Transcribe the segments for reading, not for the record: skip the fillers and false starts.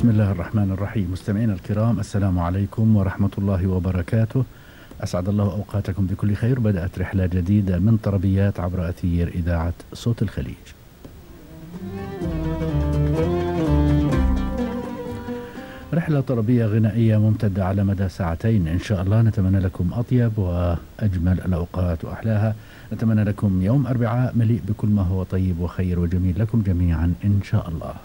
بسم الله الرحمن الرحيم. مستمعينا الكرام، السلام عليكم ورحمة الله وبركاته. أسعد الله أوقاتكم بكل خير. بدأت رحلة جديدة من طربيات عبر أثير إذاعة صوت الخليج. رحلة طربية غنائية ممتدة على مدى ساعتين إن شاء الله. نتمنى لكم أطيب وأجمل الأوقات وأحلاها. نتمنى لكم يوم أربعاء مليء بكل ما هو طيب وخير وجميل لكم جميعا إن شاء الله.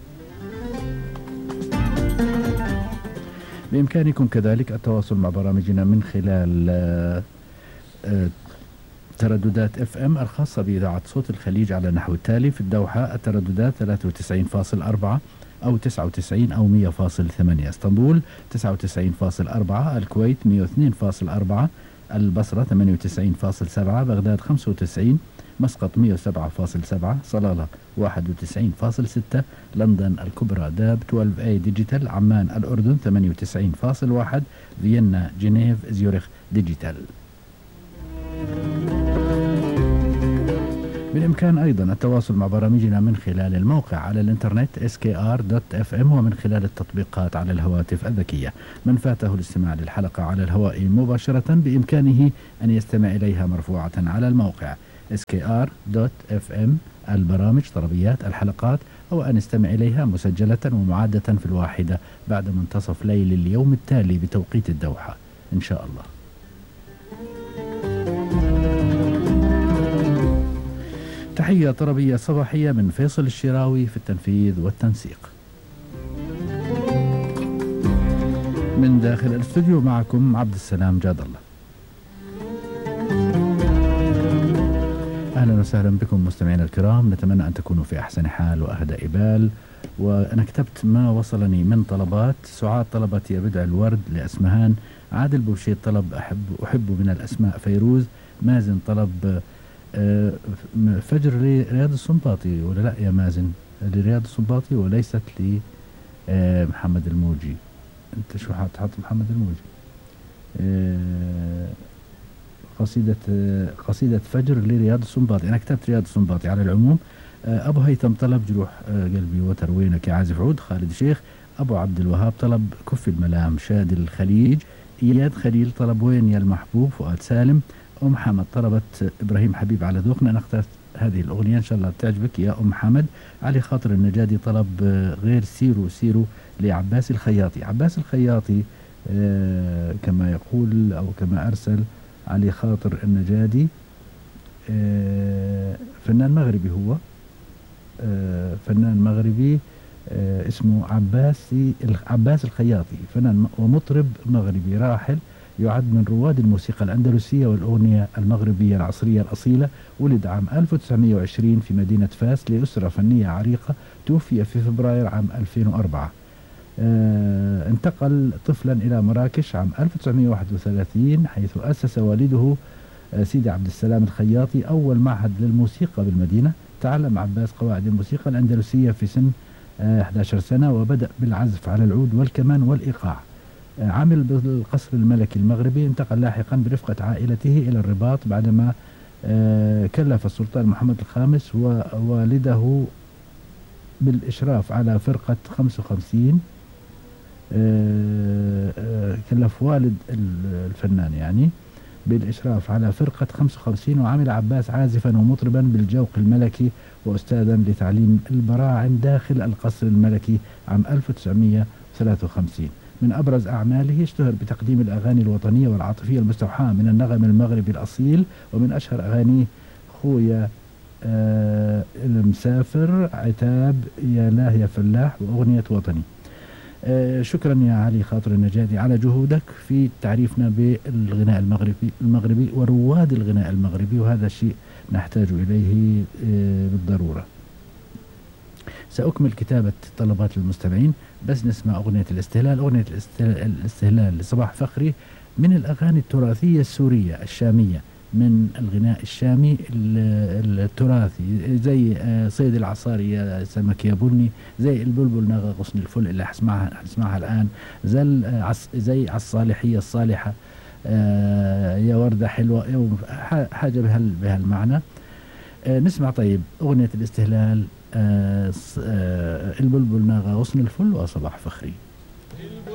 بإمكانكم كذلك التواصل مع برامجنا من خلال ترددات FM الخاصة بإذاعة صوت الخليج على النحو التالي: في الدوحة الترددات 93.4 أو 99 أو 100.8، اسطنبول 99.4، الكويت 102.4، البصرة 98.7، بغداد 95، مسقط 107.7، صلالة 91.6، لندن الكبرى داب 12A ديجيتال، عمان الأردن 98.1، فيينا جنيف زيورخ ديجيتال. بالإمكان أيضا التواصل مع برامجنا من خلال الموقع على الإنترنت skr.fm ومن خلال التطبيقات على الهواتف الذكية. من فاته الاستماع للحلقة على الهواء مباشرة بإمكانه أن يستمع إليها مرفوعة على الموقع skr.fm، البرامج طربيات الحلقات، أو أن يستمع إليها مسجلة ومعادة في الواحدة بعد منتصف ليل اليوم التالي بتوقيت الدوحة إن شاء الله. تحية طربية صباحية من فيصل الشراوي في التنفيذ والتنسيق. من داخل الاستوديو معكم عبد السلام جاد الله. أهلا وسهلا بكم مستمعينا الكرام. نتمنى أن تكونوا في أحسن حال وأهدى بال. وأنا كتبت ما وصلني من طلبات. سعاد طلبت يا بدع الورد لأسمهان، عادل بوشيط طلب أحب من الأسماء فيروز، مازن طلب فجر لرياض السنباطي، ولا لا يا مازن؟ لرياض السنباطي وليست لمحمد الموجي. انت شو حاط محمد الموجي؟ قصيدة فجر لرياض السنباطي. انا كتبت رياض السنباطي على العموم. ابو هيثم طلب جروح قلبي وتر وينك يا عازف عود، خالد شيخ. ابو عبد الوهاب طلب كف الملام، شادي الخليج. اياد خليل طلب وين يا المحبوب، فؤاد سالم. أم حمد طلبت إبراهيم حبيب على ذوقنا. أنا اخترت هذه الأغنية إن شاء الله تعجبك يا أم حمد. علي خاطر النجادي طلب غير سيرو سيرو لعباس الخياطي. عباس الخياطي كما يقول أو كما أرسل علي خاطر النجادي فنان مغربي، هو فنان مغربي اسمه عباس الخياطي، فنان ومطرب مغربي راحل، يعد من رواد الموسيقى الأندلسية والأغنية المغربية العصرية الأصيلة. ولد عام 1920 في مدينة فاس لأسرة فنية عريقة. توفي في فبراير عام 2004. انتقل طفلا إلى مراكش عام 1931 حيث أسس والده سيدي عبد السلام الخياطي أول معهد للموسيقى بالمدينة. تعلم عباس قواعد الموسيقى الأندلسية في سن 11 سنة، وبدأ بالعزف على العود والكمان والإيقاع. عمل بالقصر الملكي المغربي. انتقل لاحقا برفقة عائلته إلى الرباط بعدما كلف السلطان محمد الخامس ووالده بالإشراف على فرقة 55. كلف والد الفنان يعني بالإشراف على فرقة 55. وعمل عباس عازفا ومطربا بالجوق الملكي وأستاذا لتعليم البراعم داخل القصر الملكي عام 1953. من أبرز أعماله اشتهر بتقديم الأغاني الوطنية والعاطفية المستوحاة من النغم المغربي الأصيل، ومن أشهر أغانيه خويا المسافر، عتاب، يا لاه يا فلاح، وأغنية وطني. شكرا يا علي خاطر النجادي على جهودك في تعريفنا بالغناء المغربي ورواد الغناء المغربي، وهذا الشيء نحتاج إليه بالضرورة. سأكمل كتابة طلبات المستمعين، بس نسمع أغنية الاستهلال. أغنية الاستهلال لصباح فخري من الأغاني التراثية السورية الشامية، من الغناء الشامي التراثي، زي صيد العصاري يا سمك يا بني، زي البلبل نغى غصن الفل اللي حنسمعها الآن، زي عالصالحية الصالحة، يا وردة حلوة، حاجة بهالمعنى. نسمع طيب أغنية الاستهلال البلبل ناغا غصن الفل وصباح فخري.